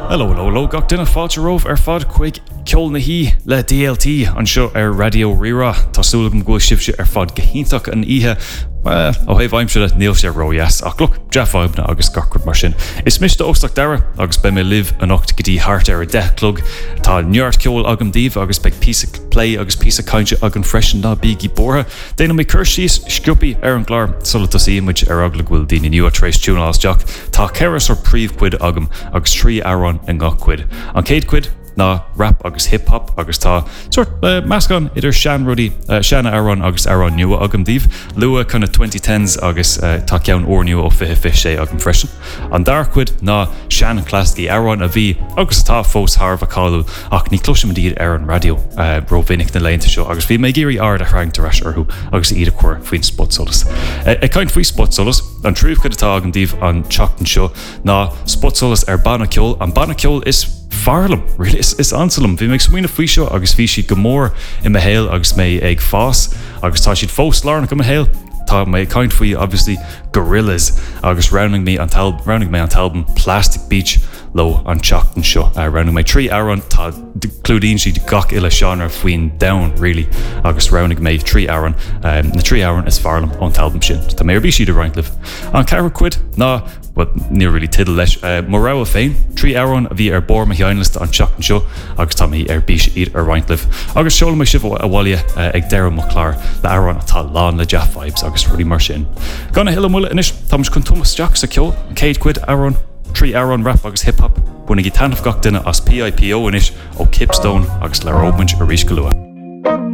Hello, gach duine fáilte rómh fad chuig ceol na hí le DLT anseo Radio Rira Tásúla go gúil sibse fad gohíntaach an ihe ó héh aimimse le níl sé róheas ach look deafáibna agus gachcud mar sin. Is miste óstach dara agus be mé liv an 8 gotí hart ar a declug tá neart ceol agam díomh agus be písa play agus písa cainte agan freisin ná bíí bortha. Déanam mé chuirsíos sciúpi ar an gláir sulatas ímuid ar agla bhfuil daoine nua trééis túnás Jack. Tá ceras ar príomhcuid agam agus 3 áran an gachcuid. An céad cuid ná rap agus hip-hop agus tá sort meascán idir Sean Ruddy, Seanna Aaron agus Aaron nua agam díomh. Lua chuna 2010s agus tá ceann ór nua ó fihe sé agam freisin. An darcuid ná Sean Clasky Aaron a bhí agus tá fós Harvah cáú ach ní cloisiim díad ar an radio ro vinnic na leinte seo agus bhí mé géirí ard a hreint areis orthú agus iad a chuir faoin spot solas. Caint faoi spot solas an trúh chud atá agam díomh an teachtain seo ná spot solas ar banna ceol. An banna ceol is farlam, really, is ansalam. Bhí meid smuoine faoi seo agus bhí siad go mór i mo héal agus mé ag fás agus tá siad fós lárna go mo héal. Tá mé caint faoi obviously Gorillaz agus rounding mé an talbum Plastic Beach lo an teachtain seo. Rounding mé 3 áran tá clúdaíonn siad gach ile seanar faoin down really agus rounding mé 3 áran na 3 áran is farlam an talbum sin. Tá mé arbí siad a rointlih. An cara cuid ná níor really tidal leis mar rá a féin 3 áran a bhí ar bor me heanlist an teachtain seo agus tá mí ar bís iad ar rointlih. Agus seola mé sibh a bhaile ag deire mo chlár le áran atá lán le Jeff vibes agus ruí mar sin. Ganna hiile mula inis tá chun Thomas Jack sa ceol an céad cuid áran 3 áran rap agus hip-hop buna gí tanmh gach duine as PIPO inis ó Kipstone agus le Romange a ríis go lua.